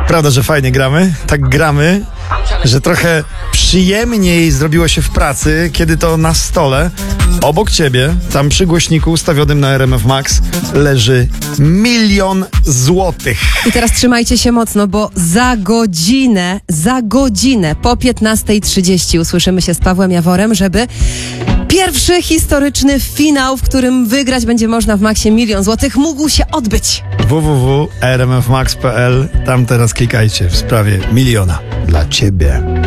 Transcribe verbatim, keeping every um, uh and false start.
Prawda, że fajnie gramy? Tak gramy, że trochę przyjemniej zrobiło się w pracy, kiedy to na stole obok ciebie, tam przy głośniku ustawionym na R M F Max, leży milion złotych. I teraz trzymajcie się mocno, bo za godzinę, za godzinę po piętnastej trzydzieści usłyszymy się z Pawłem Jaworem, żeby pierwszy historyczny finał, w którym wygrać będzie można w Maxie milion złotych, mógł się odbyć. w w w kropka r m f max kropka p l. Tam teraz klikajcie w sprawie miliona dla ciebie.